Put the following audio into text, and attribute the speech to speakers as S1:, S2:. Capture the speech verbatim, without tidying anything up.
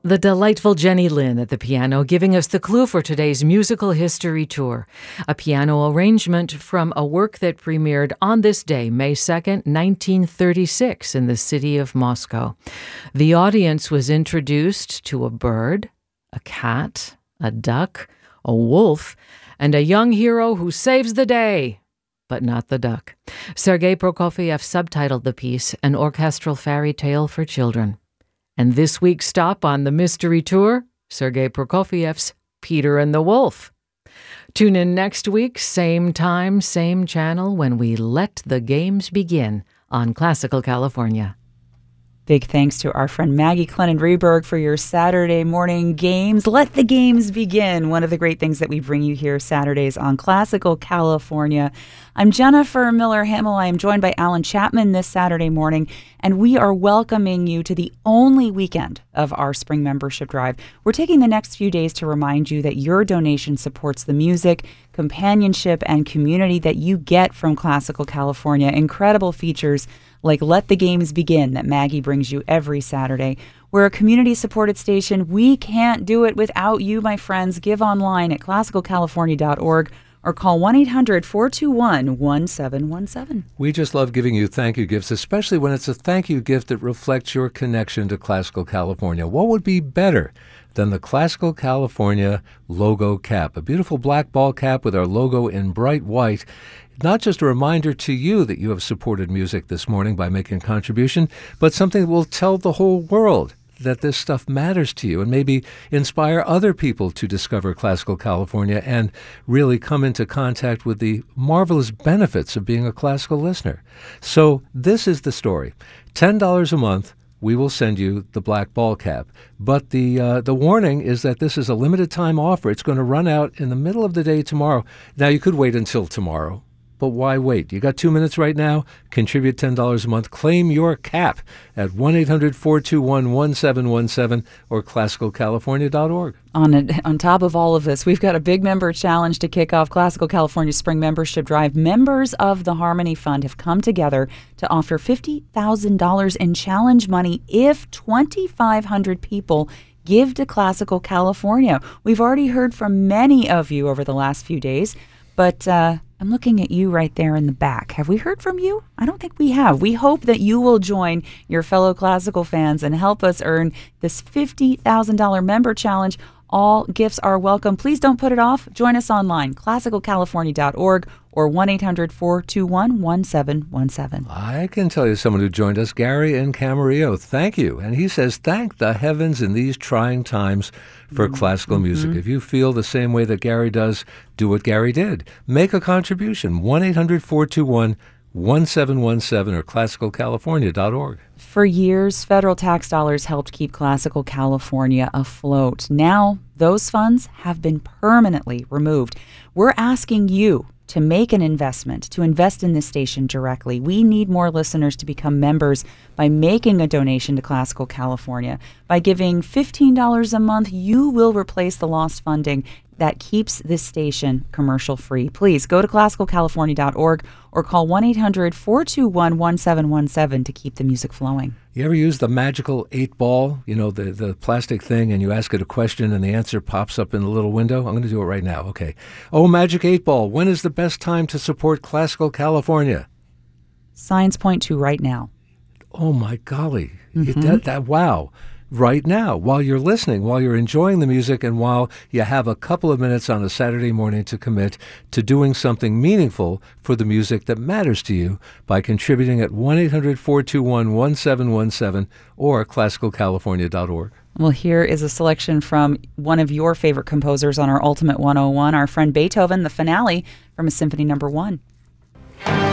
S1: The delightful Jenny Lin at the piano giving us the clue for today's musical history tour, a piano arrangement from a work that premiered on this day, May second, nineteen thirty-six, in the city of Moscow. The audience was introduced to a bird, a cat, a duck, a wolf, and a young hero who saves the day, but not the duck. Sergei Prokofiev subtitled the piece, An Orchestral Fairy Tale for Children. And this week's stop on the Mystery Tour, Sergei Prokofiev's Peter and the Wolf. Tune in next week, same time, same channel, when we let the games begin on Classical California.
S2: Big thanks to our friend Maggie Clennon-Reberg for your Saturday morning games. Let the games begin. One of the great things that we bring you here Saturdays on Classical California. I'm Jennifer Miller-Hamill. I am joined by Alan Chapman this Saturday morning, and we are welcoming you to the only weekend of our spring membership drive. We're taking the next few days to remind you that your donation supports the music, companionship, and community that you get from Classical California. Incredible features like Let the Games Begin that Maggie brings you every Saturday. We're a community-supported station. We can't do it without you, my friends. Give online at classical california dot org or call one eight hundred, four two one, one seven one seven.
S3: We just love giving you thank you gifts, especially when it's a thank you gift that reflects your connection to Classical California. What would be better than the Classical California logo cap? A beautiful black ball cap with our logo in bright white. Not just a reminder to you that you have supported music this morning by making a contribution, but something that will tell the whole world that this stuff matters to you and maybe inspire other people to discover Classical California and really come into contact with the marvelous benefits of being a classical listener. So this is the story. ten dollars a month, we will send you the black ball cap. But the uh, the warning is that this is a limited time offer. It's going to run out in the middle of the day tomorrow. Now, you could wait until tomorrow. But why wait? You got two minutes right now. Contribute ten dollars a month. Claim your cap at one eight hundred, four two one, one seven one seven or classical california dot org.
S2: On a, on top of all of this, we've got a big member challenge to kick off Classical California Spring Membership Drive. Members of the Harmony Fund have come together to offer fifty thousand dollars in challenge money if twenty-five hundred people give to Classical California. We've already heard from many of you over the last few days, but uh, I'm looking at you right there in the back. Have we heard from you? I don't think we have. We hope that you will join your fellow classical fans and help us earn this fifty thousand dollars member challenge. All gifts are welcome. Please don't put it off. Join us online, classical california dot org or one eight hundred, four two one, one seven one seven.
S3: I can tell you someone who joined us, Gary in Camarillo. Thank you. And he says, thank the heavens in these trying times for mm-hmm. classical music. Mm-hmm. If you feel the same way that Gary does, do what Gary did. Make a contribution. one eight hundred, four two one, one seven one seven or classical california dot org.
S2: For years, federal tax dollars helped keep Classical California afloat. Now, those funds have been permanently removed. We're asking you to make an investment, to invest in this station directly. We need more listeners to become members by making a donation to Classical California. By giving fifteen dollars a month, you will replace the lost funding that keeps this station commercial free. Please go to classical california dot org or call one eight hundred, four two one, one seven one seven to keep the music flowing.
S3: You ever use the magical eight ball, you know, the, the plastic thing, and you ask it a question and the answer pops up in the little window? I'm going to do it right now. Okay. Oh, magic eight ball, when is the best time to support Classical California?
S2: Signs point to right now.
S3: Oh, my golly. Mm-hmm. That, that, wow. Right now, while you're listening, while you're enjoying the music, and while you have a couple of minutes on a Saturday morning to commit to doing something meaningful for the music that matters to you by contributing at one eight hundred, four two one, one seven one seven or classical california dot org.
S2: Well, here is a selection from one of your favorite composers on our Ultimate one oh one, our friend Beethoven, the finale from a Symphony Number One.